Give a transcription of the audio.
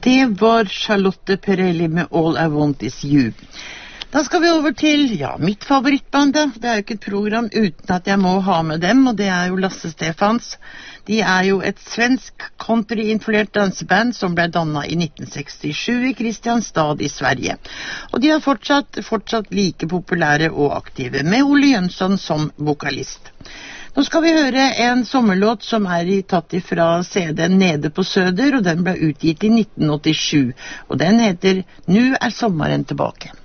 Det var Charlotte Perrelli med All I Want Is You. Da skal vi over til, mitt favorittband. Det jo ikke et program uten at jeg må ha med dem, og det jo Lasse Stefans. De jo et svensk country-influert danseband som ble dannet i 1967 i Kristianstad i Sverige. Og de fortsatt like populære og aktive, med Ole Jönsson som vokalist. Nå skal vi høre en sommerlåt som tatt ifra CD Nede på Söder, og den ble utgitt i 1987, og den heter «Nu sommaren tilbake».